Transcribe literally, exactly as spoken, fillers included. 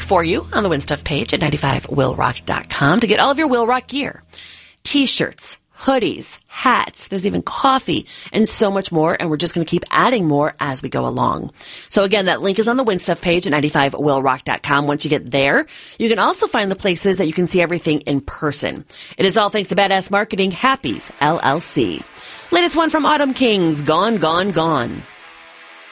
for you on the WinStuff page at ninety-five will rock dot com to get all of your Will Rock gear. T-shirts, hoodies, hats, there's even coffee, and so much more, and we're just going to keep adding more as we go along. So again, that link is on the WinStuff page at ninety-five will rock dot com. Once you get there, you can also find the places that you can see everything in person. It is all thanks to Badass Marketing, Happy's L L C. Latest one from Autumn Kings, Gone, Gone, Gone.